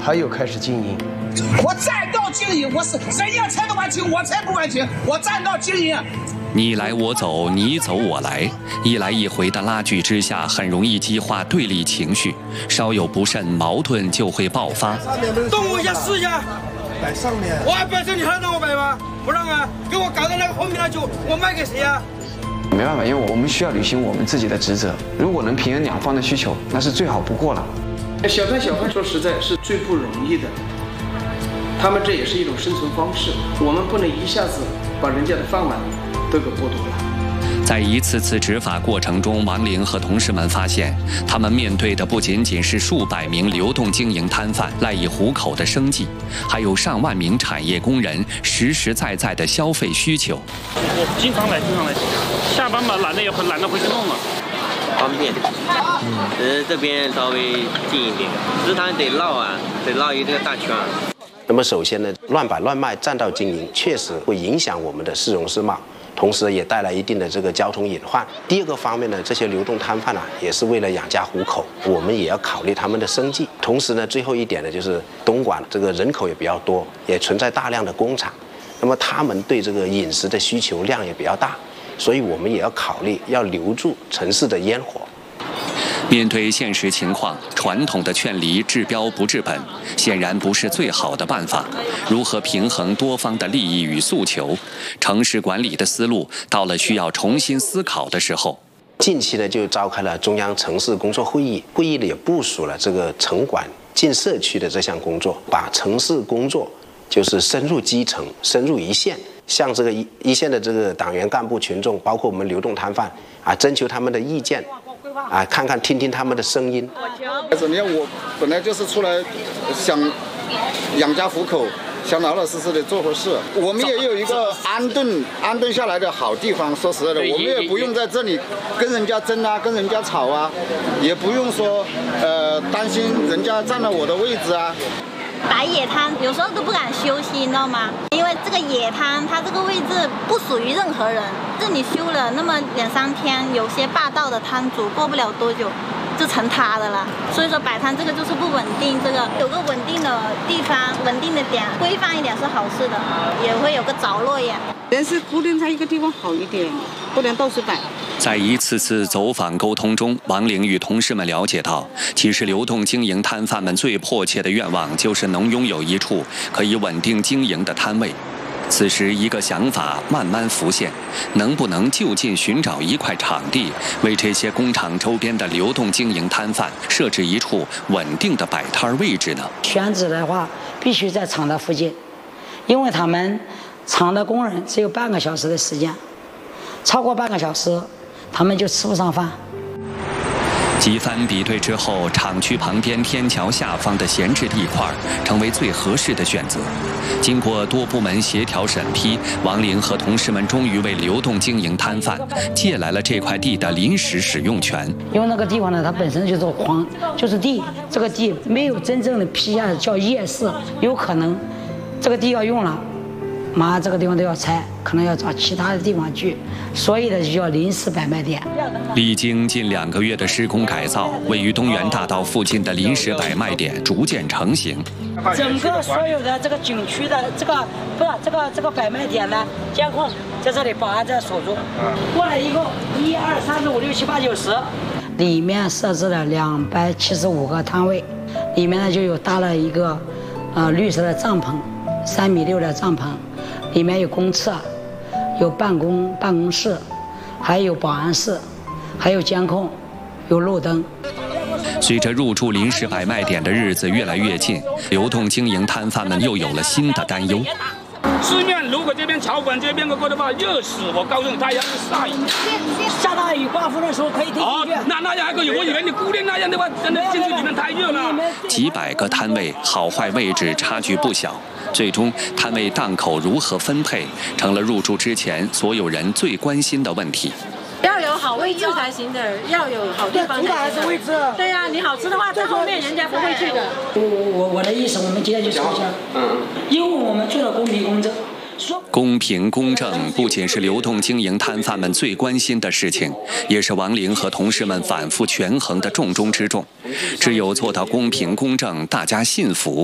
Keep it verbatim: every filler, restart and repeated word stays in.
他又开始经营。 我站到经营，我是人家才能完成，我才不完成。我站到经营。 你来我走，你走我来，一来一回的拉锯之下，很容易激化对立情绪，稍有不慎，矛盾就会爆发。 动我一下试一下， 摆上面。 我还摆这，你还让我摆吗？不让啊！给我搞到那个后面那酒，我卖给谁啊？ 没办法，因为我们需要履行我们自己的职责。如果能平衡两方的需求，那是最好不过了。 小摊小贩说实在是最不容易的，他们这也是一种生存方式，我们不能一下子把人家的饭碗都给剥夺了。 在一次次执法过程中，王玲和同事们发现，他们面对的不仅仅是数百名流动经营摊贩赖以糊口的生计，还有上万名产业工人实实在在的消费需求。 我经常来，经常来，下班嘛，懒得也很懒得回去弄了。 方便，嗯，只是这边稍微近一点，食堂得绕啊，得绕一个大圈。 那么首先呢，乱摆乱卖、占道经营确实会影响我们的市容市貌。同时也带来一定的这个交通隐患。第二个方面呢，这些流动摊贩呢、啊，也是为了养家糊口，我们也要考虑他们的生计。同时呢，最后一点呢，就是东莞这个人口也比较多，也存在大量的工厂，那么他们对这个饮食的需求量也比较大，所以我们也要考虑要留住城市的烟火。 面对现实情况，传统的劝离治标不治本，显然不是最好的办法。如何平衡多方的利益与诉求？城市管理的思路到了需要重新思考的时候。 近期呢，就召开了中央城市工作会议，会议呢也部署了这个城管进社区的这项工作，把城市工作就是深入基层、深入一线，向这个一一线的这个党员干部群众，包括我们流动摊贩啊，征求他们的意见。啊，看看听听他们的声音。 怎么样？我本来就是出来想养家糊口，想老老实实的做回事。我们也有一个安顿安顿下来的好地方。说实在的，我们也不用在这里跟人家争啊，跟人家吵啊，也不用说呃担心人家占了我的位置啊。 摆野摊有时候都不敢休息，你知道吗？因为这个野摊它这个位置不属于任何人，这里修了那么两三天，有些霸道的摊主过不了多久就成他的了。所以说摆摊这个就是不稳定，这个有个稳定的地方、稳定的点，规范一点是好事的，也会有个着落眼。 但是固定在一个地方好一点，不能到处摆。 在一次次走访沟通中，王玲与同事们了解到，其实流动经营摊贩们最迫切的愿望就是能拥有一处可以稳定经营的摊位。此时，一个想法慢慢浮现：能不能就近寻找一块场地，为这些工厂周边的流动经营摊贩设置一处稳定的摆摊位置呢？ 选址的话，必须在厂的附近，因为他们厂的工人只有半个小时的时间，超过半个小时，他们就吃不上饭。 几番比对之后，厂区旁边天桥下方的闲置地块成为最合适的选择。经过多部门协调审批，王玲和同事们终于为流动经营摊贩借来了这块地的临时使用权。 因为那个地方呢，它本身就是荒，就是地，这个地没有真正的批下叫夜市，有可能这个地要用了，马上这个地方都要拆，可能要找其他的地方去，所以呢就叫临时摆卖点。 历经近两个月的施工改造，位于东园大道附近的临时摆卖点逐渐成型。 整个所有的这个景区的这个不是这个这个摆卖点呢，监控在这里，保安在守住。过来一共一二三四五六七八九十，里面设置了两百七十五个摊位，里面呢就有搭了一个呃绿色的帐篷，三米六的帐篷。里面有公厕，有办公办公室，还有保安室，还有监控，有路灯。 随着入驻临时摆卖点的日子越来越近，流动经营摊贩们又有了新的担忧。 市面如果这边桥管这边过的话，热死！我告诉你，太阳晒。 下大雨刮风的时候可以进去。 哦，那那样还可以。我以为你固定那样的话，真的进去里面太热了。 几百个摊位，好坏位置差距不小。最终，摊位档口如何分配，成了入驻之前所有人最关心的问题。 要有好位置才行的，要有好地方才行的。位置。对呀、啊，你好吃的话，在后面人家不会去的。 我我我的意思，我们今天就说一下，嗯，因为我们做了公平公正。 公平公正不仅是流动经营摊贩们最关心的事情，也是王玲和同事们反复权衡的重中之重。只有做到公平公正，大家信服，